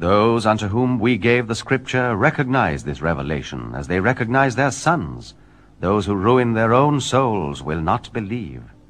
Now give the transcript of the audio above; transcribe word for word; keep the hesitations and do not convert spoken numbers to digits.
Those unto whom we gave the Scripture recognize this revelation, as they recognize their sons. Those who ruin their own souls will not believe.